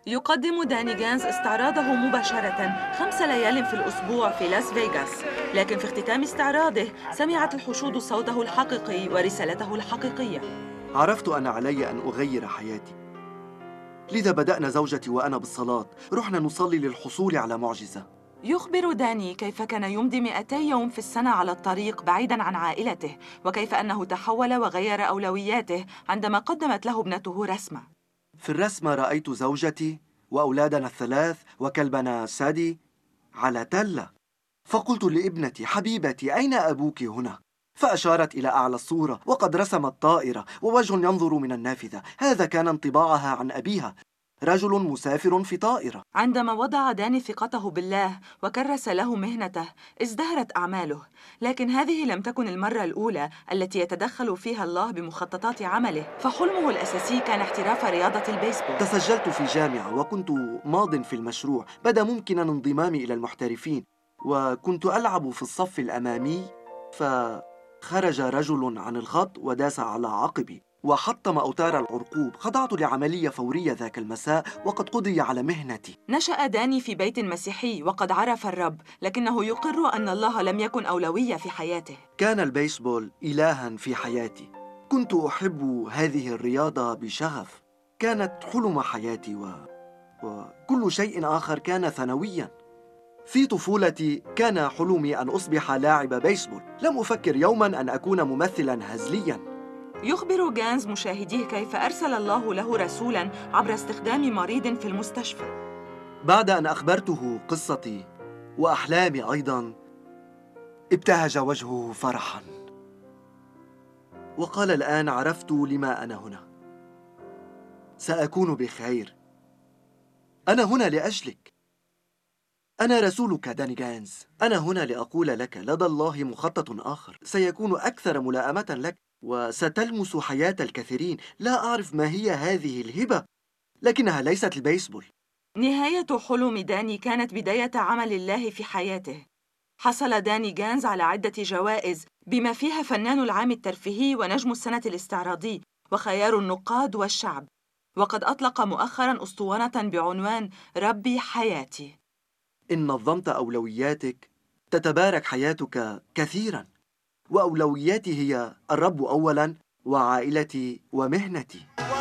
يقدم داني جانز استعراضه مباشرة 5 ليال في الأسبوع في لاس فيغاس، لكن في اختتام استعراضه سمعت الحشود صوته الحقيقي ورسالته الحقيقية. عرفت أن علي أن أغير حياتي، لذا بدأنا زوجتي وأنا بالصلاة. رحنا نصلي للحصول على معجزة. يخبر داني كيف كان يمضي 200 يوم في السنة على الطريق بعيداً عن عائلته، وكيف أنه تحول وغير أولوياته عندما قدمت له ابنته رسمة. في الرسمة رأيت زوجتي وأولادنا الثلاث وكلبنا سادي على تلة، فقلت لابنتي: حبيبتي، أين أبوك هنا؟ فأشارت إلى أعلى الصورة، وقد رسمت طائرة ووجه ينظر من النافذة. هذا كان انطباعها عن أبيها، رجل مسافر في طائرة. عندما وضع داني ثقته بالله وكرس له مهنته ازدهرت أعماله، لكن هذه لم تكن المرة الأولى التي يتدخل فيها الله بمخططات عمله، فحلمه الأساسي كان احتراف رياضة البيسبول. تسجلت في جامعة وكنت ماض في المشروع. بدا ممكنا انضمامي إلى المحترفين، وكنت ألعب في الصف الأمامي، فخرج رجل عن الخط وداس على عقبي وحطم أوتار العرقوب. خضعت لعملية فورية ذاك المساء وقد قضي على مهنتي. نشأ داني في بيت مسيحي وقد عرف الرب، لكنه يقر أن الله لم يكن أولوية في حياته. كان البيسبول إلها في حياتي. كنت أحب هذه الرياضة بشغف. كانت حلم حياتي وكل شيء آخر كان ثانوياً. في طفولتي كان حلمي أن أصبح لاعب بيسبول. لم أفكر يوماً أن أكون ممثلاً هزلياً. يخبر جانز مشاهديه كيف أرسل الله له رسولاً عبر استخدام مريض في المستشفى. بعد أن أخبرته قصتي وأحلامي أيضاً، ابتهج وجهه فرحاً وقال: الآن عرفت لما أنا هنا. سأكون بخير. أنا هنا لأجلك. أنا رسولك داني جانز. أنا هنا لأقول لك: لدى الله مخطط آخر سيكون أكثر ملائمة لك، وستلمس حياة الكثيرين. لا أعرف ما هي هذه الهبة، لكنها ليست البيسبول. نهاية حلم داني كانت بداية عمل الله في حياته. حصل داني جانز على عدة جوائز، بما فيها فنان العام الترفيهي ونجم السنة الاستعراضي وخيار النقاد والشعب، وقد أطلق مؤخراً أسطوانة بعنوان ربي حياتي. إن نظمت أولوياتك تتبارك حياتك كثيرا، وأولوياتي هي الرب أولا، وعائلتي ومهنتي.